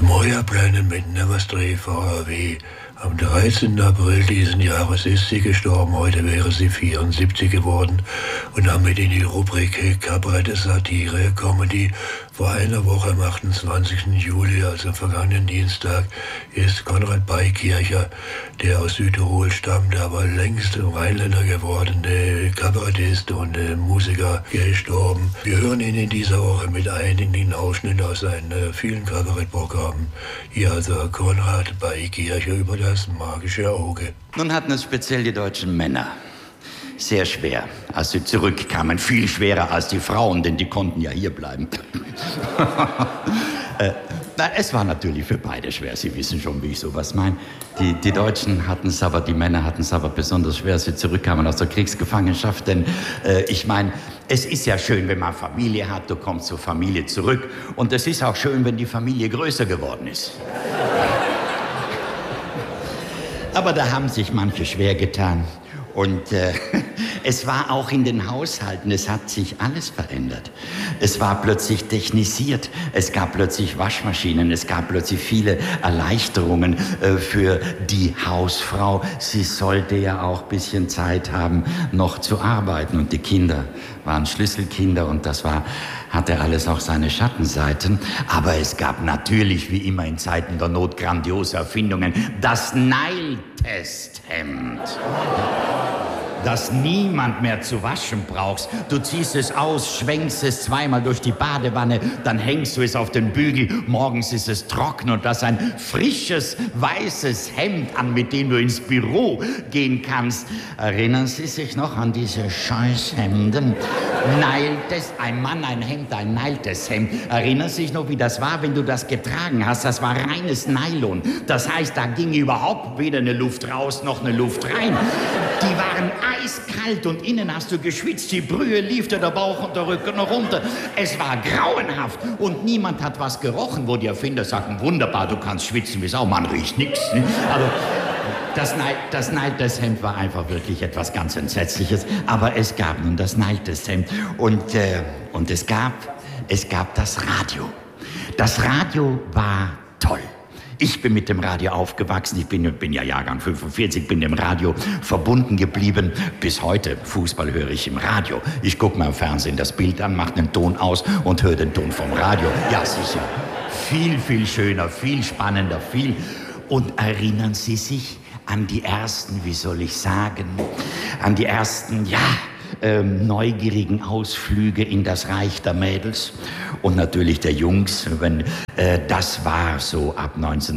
Moja-Pläne mit Neverstray VHW. Am 13. April diesen Jahres ist sie gestorben. Heute wäre sie 74 geworden. Und damit in die Rubrik Kabarett, Satire, Comedy. Vor einer Woche am 28. Juli, also vergangenen Dienstag, ist Konrad Beikircher, der aus Südtirol stammt, aber längst Rheinländer gewordene Kabarettist und Musiker, gestorben. Wir hören ihn in dieser Woche mit einigen Ausschnitten aus seinen vielen Kabarettprogrammen. Hier also Konrad Beikircher über das magische Auge. Nun hatten es speziell die deutschen Männer sehr schwer, als sie zurückkamen. Viel schwerer als die Frauen, denn die konnten ja hier bleiben. Es war natürlich für beide schwer. Sie wissen schon, wie ich sowas meine. Die Deutschen hatten es aber, die Männer hatten es aber besonders schwer, als sie zurückkamen aus der Kriegsgefangenschaft. Denn ich meine, es ist ja schön, wenn man Familie hat, du kommst zur Familie zurück. Und es ist auch schön, wenn die Familie größer geworden ist. Aber da haben sich manche schwer getan. Und es war auch in den Haushalten, es hat sich alles verändert. Es war plötzlich technisiert, es gab plötzlich Waschmaschinen, es gab plötzlich viele Erleichterungen für die Hausfrau. Sie sollte ja auch ein bisschen Zeit haben, noch zu arbeiten. Und die Kinder waren Schlüsselkinder und das hatte alles auch seine Schattenseiten. Aber es gab natürlich, wie immer in Zeiten der Not, grandiose Erfindungen. Das Nile-Testhemd. Das niemand mehr zu waschen brauchst. Du ziehst es aus, schwenkst es zweimal durch die Badewanne, dann hängst du es auf den Bügel, morgens ist es trocken und das ein frisches, weißes Hemd an, mit dem du ins Büro gehen kannst. Erinnern Sie sich noch an diese Scheißhemden? Ein Mann, ein Hemd, ein Nile-Test-Hemd. Erinnern Sie sich noch, wie das war, wenn du das getragen hast? Das war reines Nylon. Das heißt, da ging überhaupt weder eine Luft raus noch eine Luft rein. Die waren eiskalt und innen hast du geschwitzt, die Brühe lief dir der Bauch und der Rücken runter. Es war grauenhaft und niemand hat was gerochen, wo die Erfinder sagten, wunderbar, du kannst schwitzen wie Sau, man riecht nichts. Ne? Also, das Nile-Test-Hemd war einfach wirklich etwas ganz Entsetzliches, aber es gab nun das Nile-Test-Hemd und es gab das Radio. Das Radio war toll. Ich bin mit dem Radio aufgewachsen, ich bin ja Jahrgang 45, bin dem Radio verbunden geblieben. Bis heute, Fußball höre ich im Radio. Ich gucke mal im Fernsehen das Bild an, mache den Ton aus und höre den Ton vom Radio. Ja, sicher. Viel, viel schöner, viel spannender, viel. Und erinnern Sie sich an die ersten, wie soll ich sagen, an die ersten, neugierigen Ausflüge in das Reich der Mädels und natürlich der Jungs, das war so ab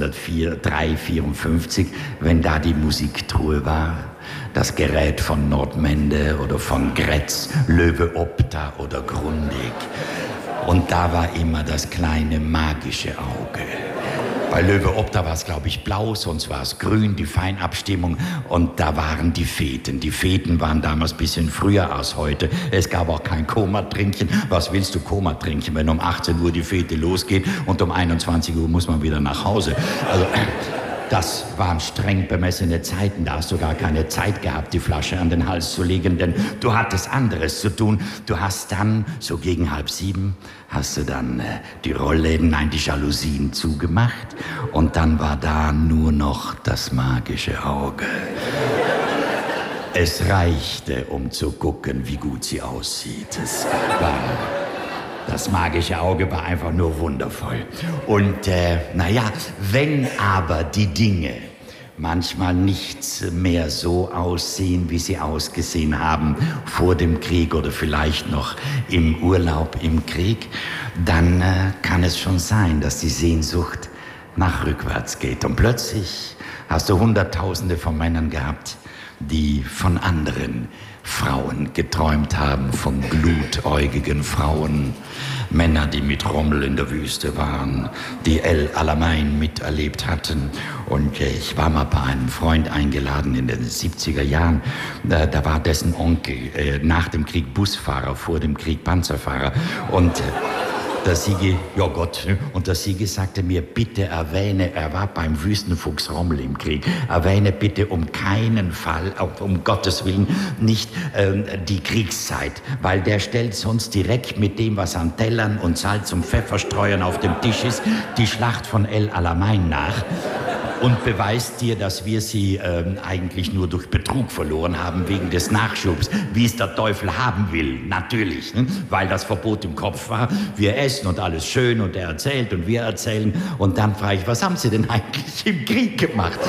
1954, wenn da die Musiktruhe war, das Gerät von Nordmende oder von Grätz, Löwe Opta oder Grundig. Und da war immer das kleine magische Auge. Bei Löwe Opta war es, glaube ich, blau, sonst war es grün, die Feinabstimmung. Und da waren die Feten. Die Feten waren damals ein bisschen früher als heute. Es gab auch kein Koma-Trinkchen. Was willst du Koma-Trinkchen, wenn um 18 Uhr die Fete losgeht und um 21 Uhr muss man wieder nach Hause? Also, das waren streng bemessene Zeiten. Da hast du gar keine Zeit gehabt, die Flasche an den Hals zu legen, denn du hattest anderes zu tun. Du hast dann, so gegen 6:30, hast du dann die Rollläden, die Jalousien zugemacht und dann war da nur noch das magische Auge. Es reichte, um zu gucken, wie gut sie aussieht. Das magische Auge war einfach nur wundervoll. Und wenn aber die Dinge manchmal nicht mehr so aussehen, wie sie ausgesehen haben vor dem Krieg oder vielleicht noch im Urlaub im Krieg, dann kann es schon sein, dass die Sehnsucht nach rückwärts geht. Und plötzlich hast du Hunderttausende von Männern gehabt, die von anderen Frauen geträumt haben, von glutäugigen Frauen, Männer, die mit Rommel in der Wüste waren, die El Alamein miterlebt hatten. Und ich war mal bei einem Freund eingeladen in den 70er Jahren. Da war dessen Onkel nach dem Krieg Busfahrer, vor dem Krieg Panzerfahrer. Und Der Sigi, ja Gott, und der Sigi sagte mir, bitte erwähne, er war beim Wüstenfuchs Rommel im Krieg, erwähne bitte um keinen Fall, um Gottes Willen, nicht die Kriegszeit, weil der stellt sonst direkt mit dem, was an Tellern und Salz und Pfefferstreuern auf dem Tisch ist, die Schlacht von El Alamein nach. Und beweist dir, dass wir sie eigentlich nur durch Betrug verloren haben, wegen des Nachschubs, wie es der Teufel haben will, natürlich, ne? Weil das Verbot im Kopf war, wir essen und alles schön und er erzählt und wir erzählen und dann frage ich, was haben Sie denn eigentlich im Krieg gemacht?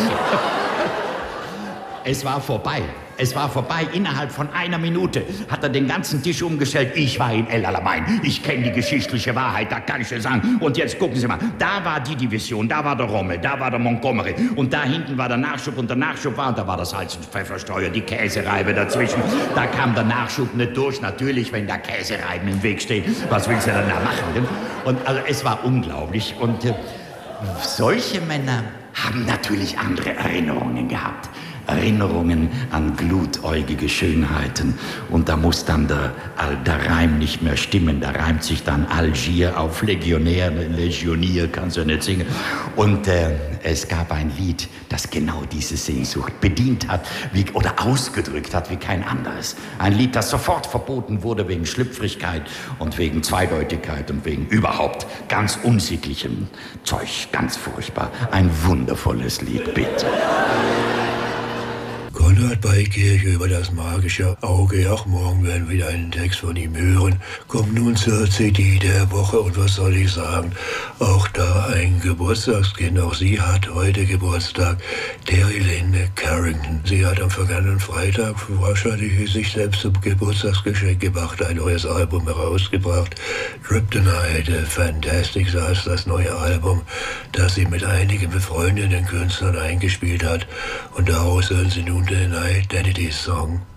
Es war vorbei. Es war vorbei. Innerhalb von einer Minute hat er den ganzen Tisch umgestellt. Ich war in El Alamein. Ich kenne die geschichtliche Wahrheit, da kann ich dir sagen. Und jetzt gucken Sie mal, da war die Division, da war der Rommel, da war der Montgomery. Und da hinten war der Nachschub und der Nachschub war, und da war das Salz- und Pfefferstreuer, die Käsereibe dazwischen. Da kam der Nachschub nicht durch. Natürlich, wenn da Käsereiben im Weg stehen, was willst du denn da machen? Und also es war unglaublich. Und solche Männer haben natürlich andere Erinnerungen gehabt. Erinnerungen an glutäugige Schönheiten. Und da muss dann der Reim nicht mehr stimmen. Da reimt sich dann Algier auf Legionär, Legionier, kannst du ja nicht singen. Und es gab ein Lied, das genau diese Sehnsucht bedient hat oder ausgedrückt hat wie kein anderes. Ein Lied, das sofort verboten wurde wegen Schlüpfrigkeit und wegen Zweideutigkeit und wegen überhaupt ganz unsittlichem Zeug. Ganz furchtbar. Ein wundervolles Lied, bitte. Konrad Beikirche über das magische Auge. Auch morgen werden wir wieder einen Text von ihm hören. Kommt nun zur CD der Woche und was soll ich sagen? Auch da ein Geburtstagskind. Auch sie hat heute Geburtstag. Terry Lynn Carrington. Sie hat am vergangenen Freitag wahrscheinlich sich selbst zum Geburtstagsgeschenk gemacht, ein neues Album herausgebracht. Kryptonite, Fantastic, so heißt das neue Album, das sie mit einigen befreundeten Künstlern eingespielt hat. Und daraus hören Sie nun den Identity Song.